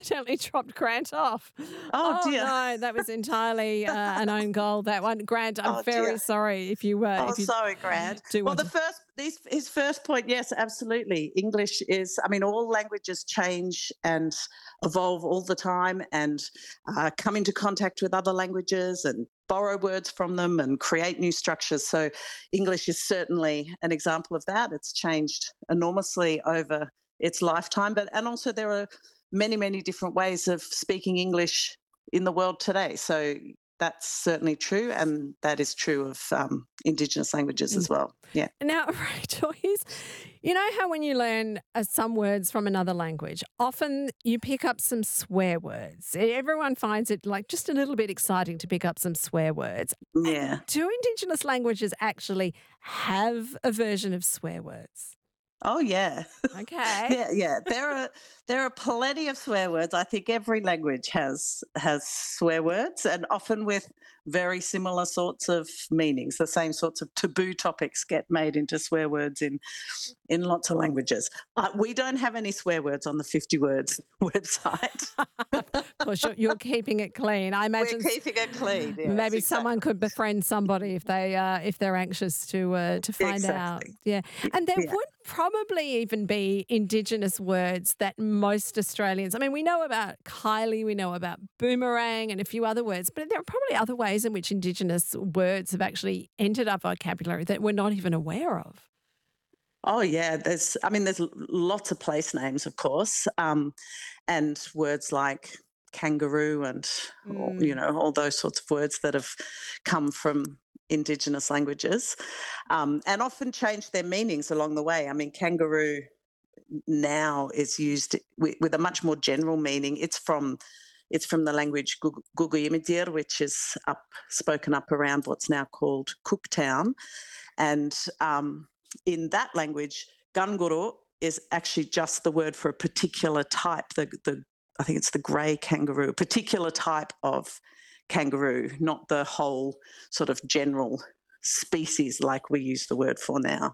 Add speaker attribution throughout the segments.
Speaker 1: accidentally dropped Grant off.
Speaker 2: Oh
Speaker 1: Oh
Speaker 2: dear.
Speaker 1: no, that was entirely an own goal. That one, Grant. I'm
Speaker 2: Oh
Speaker 1: very
Speaker 2: dear.
Speaker 1: sorry
Speaker 2: Oh,
Speaker 1: if you
Speaker 2: sorry, Grant.
Speaker 1: do
Speaker 2: Well,
Speaker 1: want to.
Speaker 2: his first point, yes, absolutely. English is, I mean, all languages change and evolve all the time, and come into contact with other languages and borrow words from them and create new structures. So, English is certainly an example of that. It's changed enormously over its lifetime, but and also there are many, many different ways of speaking English in the world today. So that's certainly true, and that is true of Indigenous languages as well. Yeah.
Speaker 1: Now, Rachel, you know how when you learn some words from another language, often you pick up some swear words. Everyone finds it like just a little bit exciting to pick up some swear words.
Speaker 2: Yeah.
Speaker 1: Do Indigenous languages actually have a version of swear words?
Speaker 2: Oh yeah.
Speaker 1: Okay.
Speaker 2: Yeah. There are plenty of swear words. I think every language has swear words, and often with very similar sorts of meanings. The same sorts of taboo topics get made into swear words in lots of languages. We don't have any swear words on the 50 words website.
Speaker 1: Of course, you're keeping it clean. I
Speaker 2: We're
Speaker 1: imagine
Speaker 2: keeping it clean. Yes,
Speaker 1: maybe someone
Speaker 2: exactly.
Speaker 1: could befriend somebody if they're anxious to find out.
Speaker 2: Exactly.
Speaker 1: Yeah, and there
Speaker 2: Yeah.
Speaker 1: would probably even be Indigenous words that most Australians. I mean, we know about Kylie, we know about boomerang, and a few other words, but there are probably other ways in which Indigenous words have actually entered our vocabulary that we're not even aware of.
Speaker 2: Oh yeah, there's lots of place names, of course, and words like kangaroo and
Speaker 1: Mm.
Speaker 2: all those sorts of words that have come from Indigenous languages, and often change their meanings along the way. I mean, kangaroo now is used with a much more general meaning. It's from the language Guguyimidir, which is spoken up around what's now called Cooktown, and in that language, ganguro is actually just the word for a particular type. I think it's the grey kangaroo, a particular type of kangaroo, not the whole sort of general species like we use the word for now.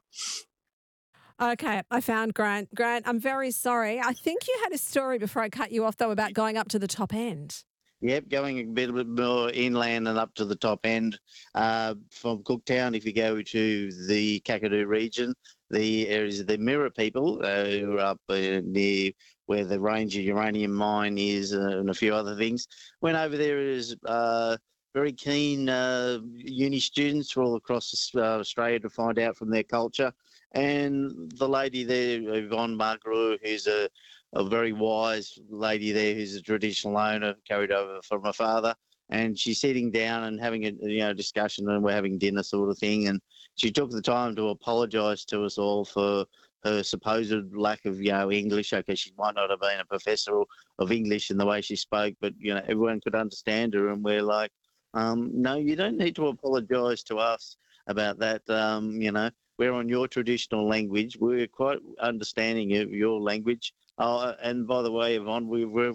Speaker 1: Okay, I found Grant. Grant, I'm very sorry. I think you had a story before I cut you off, though, about going up to the top end.
Speaker 3: Yep, going a bit more inland and up to the top end. From Cooktown, if you go to the Kakadu region, the areas of the Mirror people who are up near where the Ranger uranium mine is and a few other things, went over there as very keen uni students all across Australia to find out from their culture. And the lady there, Yvonne Margaru, who's a very wise lady there who's a traditional owner, carried over from her father. And she's sitting down and having a discussion, and we're having dinner sort of thing. And she took the time to apologise to us all for her supposed lack of English. Okay, she might not have been a professor of English in the way she spoke, but everyone could understand her. And we're like, no, you don't need to apologise to us about that. We're on your traditional language. We're quite understanding of your language. Oh, and by the way, Yvonne, we're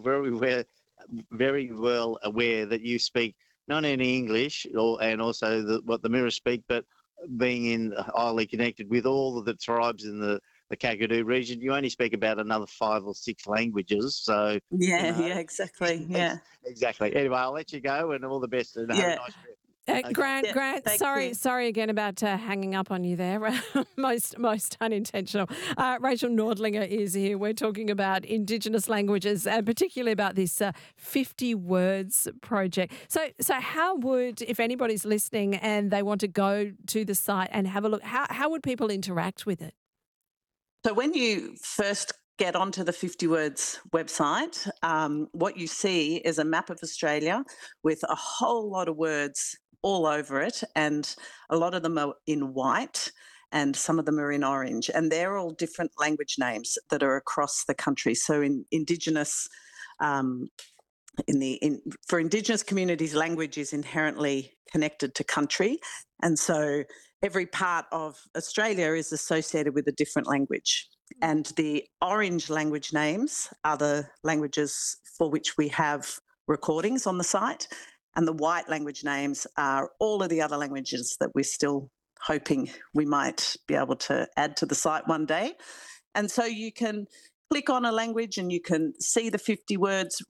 Speaker 3: very well aware that you speak not only English and also what the Mirror speak, but being highly connected with all of the tribes in the Kakadu region, you only speak about another 5 or 6 languages. So,
Speaker 2: Yeah, yeah, exactly. Yeah,
Speaker 3: exactly. Anyway, I'll let you go and all the best and have a
Speaker 2: yeah,
Speaker 3: nice trip. Okay.
Speaker 1: Grant,
Speaker 2: yeah.
Speaker 1: Grant,
Speaker 2: Thank you.
Speaker 1: sorry again about hanging up on you there. most unintentional. Rachel Nordlinger is here. We're talking about Indigenous languages and particularly about this 50 Words project. So how would, if anybody's listening and they want to go to the site and have a look, how would people interact with it?
Speaker 2: So when you first get onto the 50 Words website, what you see is a map of Australia with a whole lot of words all over it, and a lot of them are in white and some of them are in orange, and they're all different language names that are across the country. So in Indigenous um, for Indigenous communities, language is inherently connected to country, and so every part of Australia is associated with a different language. And the orange language names are the languages for which we have recordings on the site, and the white language names are all of the other languages that we're still hoping we might be able to add to the site one day. And so you can click on a language and you can see the 50 words